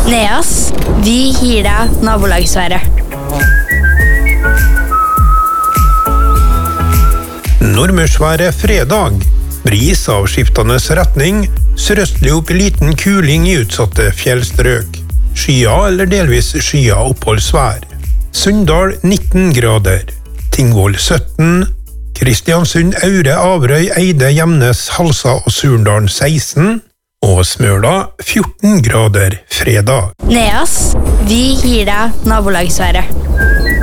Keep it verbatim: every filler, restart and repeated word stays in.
Neas, vi gir deg nabolagsværet. Nordmørsværet fredag. Bris av skiftende retning, sørøstlig opp i liten kuling i utsatte fjellstrøk. Skya eller delvis skya oppholdsvær. Sunndal nitten grader. Tingvoll sytten. Kristiansund, Aure, Averøy, Eide, Gjemnes, Halsa og Surndalen seksten. Og Smøla fjorten grader fredag. Neas, vi gir deg nabolagsværet.